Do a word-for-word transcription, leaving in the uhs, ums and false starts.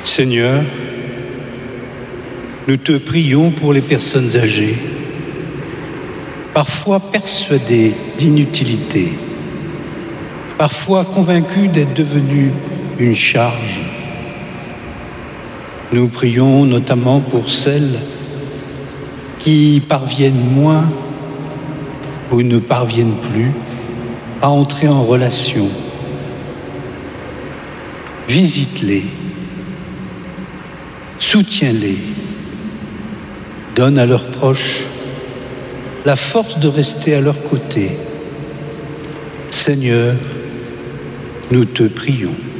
Seigneur, nous te prions pour les personnes âgées, parfois persuadées d'inutilité, parfois convaincues d'être devenues une charge. Nous prions notamment pour celles qui parviennent moins ou ne parviennent plus à entrer en relation. Visite-les, soutiens-les, donne à leurs proches la force de rester à leur côté. Seigneur, nous te prions.